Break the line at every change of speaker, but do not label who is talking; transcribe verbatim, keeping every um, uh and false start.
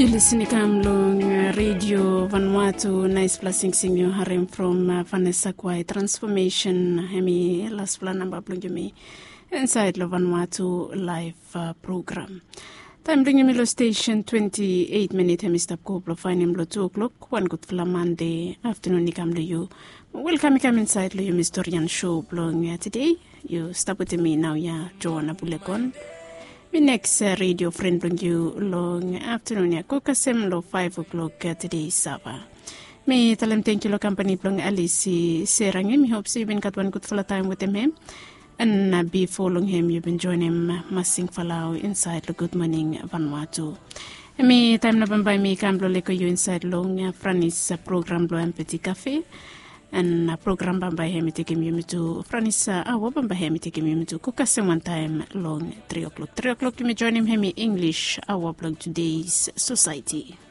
Ilissinikam long radio Vanuatu nice blessing sing you harem from uh, Vanessa Kwai transformation hemi last plan number blungumi inside lo Vanuatu live uh, program. Time bringing me lo station twenty-eight minute hemi stop ko lo fine him lo two o'clock one good for Monday afternoon ni kam lo you. Welcome come inside lo you historian show blong uh, today. You stop with me now ya Joanna Bulekon. My next uh, radio friend bring you long afternoon ya kokasem lo five o'clock uh, today Saba. Me tell him thank you lo company plong Alice Serang him. Hope you've been got one good full time with him. And uh, be following him, you've been joining him uh, Masing Falau inside lo Good Morning Vanuatu. Me time na bambay me kam lo leko you inside long uh, Franis uh, program lo Empathy Cafe. And uh, program bamba hemi take him to Franisa awa bamba hemi take him to kokasem one time long three o'clock. Three o'clock you may join him hemi English our blog today's society.